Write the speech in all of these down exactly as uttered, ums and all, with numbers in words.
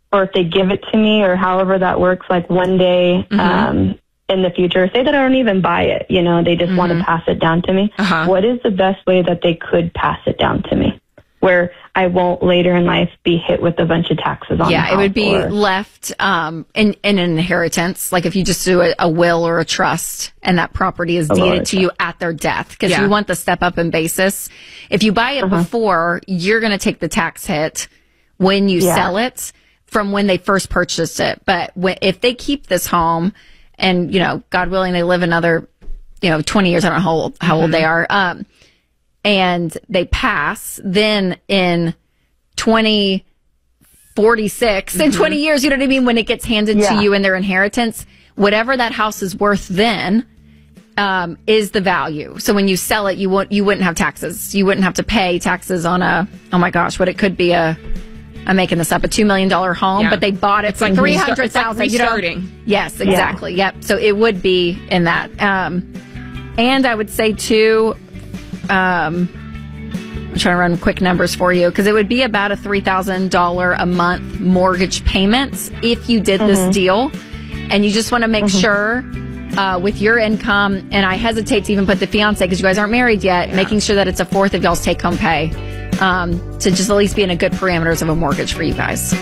or if they give it to me, or however that works, like one day mm-hmm. um, in the future, say that I don't even buy it, you know, they just mm-hmm. want to pass it down to me. Uh-huh. What is the best way that they could pass it down to me, where I won't later in life be hit with a bunch of taxes on yeah, the house? It would be or... left um, in, in an inheritance, like if you just do a, a will or a trust and that property is deeded to you at their death, because yeah. you want the step up in basis. If you buy it uh-huh. before, you're going to take the tax hit when you yeah. sell it from when they first purchased it. But when, if they keep this home and, you know, God willing, they live another, you know, twenty years, I don't know how old, how mm-hmm. old they are, um, and they pass, then in twenty forty-six, mm-hmm. in twenty years, you know what I mean? When it gets handed yeah. to you in their inheritance, whatever that house is worth then um, is the value. So when you sell it, you won't, you wouldn't have taxes. You wouldn't have to pay taxes on a, oh my gosh, what it could be a, I'm making this up, a two million dollars home, yeah. but they bought it it's for like three hundred thousand dollars. Like restarting. You know? Yes, exactly. Yeah. Yep. So it would be in that. Um, and I would say too, um, I'm trying to run quick numbers for you, because it would be about a three thousand dollars a month mortgage payment if you did mm-hmm. this deal. And you just want to make mm-hmm. sure uh, with your income, and I hesitate to even put the fiance because you guys aren't married yet, yeah. making sure that it's a fourth of y'all's take home pay um, to just at least be in a good parameters of a mortgage for you guys.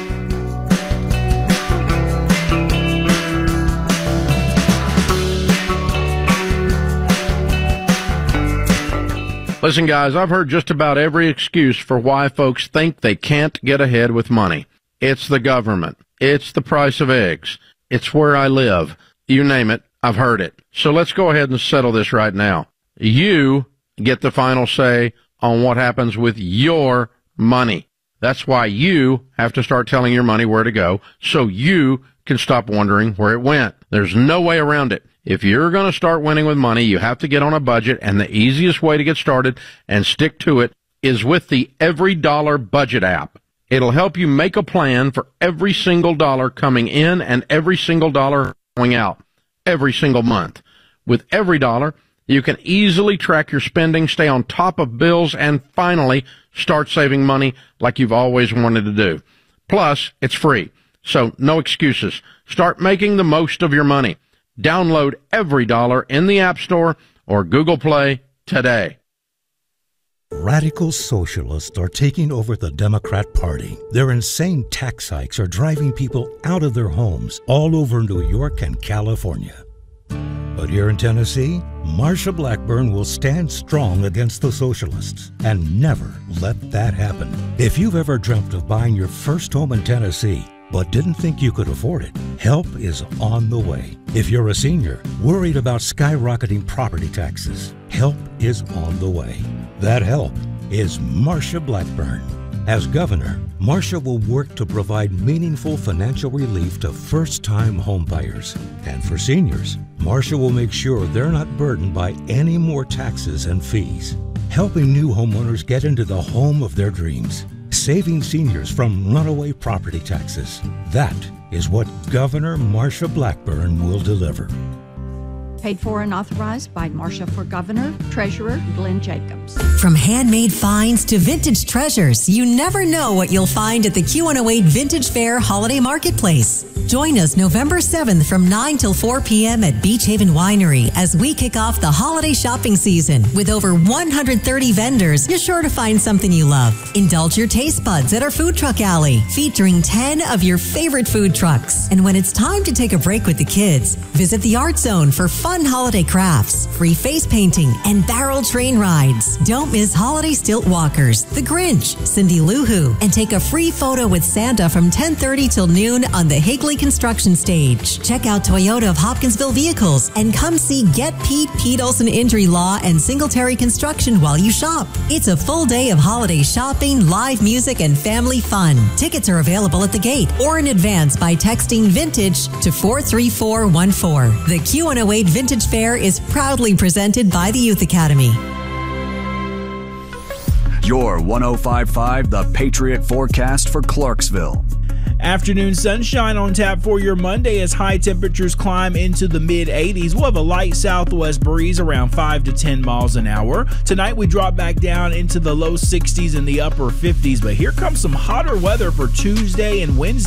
Listen, guys, I've heard just about every excuse for why folks think they can't get ahead with money. It's the government. It's the price of eggs. It's where I live. You name it, I've heard it. So let's go ahead and settle this right now. You get the final say on what happens with your money. That's why you have to start telling your money where to go so you can stop wondering where it went. There's no way around it. If you're going to start winning with money, you have to get on a budget, and the easiest way to get started and stick to it is with the Every Dollar Budget app. It'll help you make a plan for every single dollar coming in and every single dollar going out every single month. With Every Dollar, you can easily track your spending, stay on top of bills, and finally start saving money like you've always wanted to do. Plus, it's free, so no excuses. Start making the most of your money. Download Every Dollar in the App Store or Google Play today. Radical socialists are taking over the Democrat Party. Their insane tax hikes are driving people out of their homes all over New York and California. But here in Tennessee, Marsha Blackburn will stand strong against the socialists and never let that happen. If you've ever dreamt of buying your first home in Tennessee, but didn't think you could afford it, help is on the way. If you're a senior, worried about skyrocketing property taxes, help is on the way. That help is Marsha Blackburn. As governor, Marsha will work to provide meaningful financial relief to first-time homebuyers. And for seniors, Marsha will make sure they're not burdened by any more taxes and fees, helping new homeowners get into the home of their dreams, saving seniors from runaway property taxes. That is what Governor Marsha Blackburn will deliver. Paid for and authorized by Marsha for Governor, Treasurer Glenn Jacobs. From handmade finds to vintage treasures, you never know what you'll find at the Q one oh eight Vintage Fair Holiday Marketplace. Join us November seventh from nine till four p.m. at Beach Haven Winery as we kick off the holiday shopping season. With over one hundred thirty vendors, you're sure to find something you love. Indulge your taste buds at our food truck alley, featuring ten of your favorite food trucks. And when it's time to take a break with the kids, visit the Art Zone for fun holiday crafts, free face painting, and barrel train rides. Don't miss Holiday Stilt Walkers, The Grinch, Cindy Lou Who, and take a free photo with Santa from ten thirty till noon on the Higley Construction Stage. Check out Toyota of Hopkinsville Vehicles and come see Get Pete, Pete Olson Injury Law, and Singletary Construction while you shop. It's a full day of holiday shopping, live music, and family fun. Tickets are available at the gate or in advance by texting Vintage to four three four one four. The Q one oh eight Vintage Fair is proudly presented by the Youth Academy. Your one oh five point five The Patriot forecast for Clarksville. Afternoon sunshine on tap for your Monday as high temperatures climb into the mid eighties. We'll have a light southwest breeze around five to ten miles an hour. Tonight we drop back down into the low sixties and the upper fifties, but here comes some hotter weather for Tuesday and Wednesday.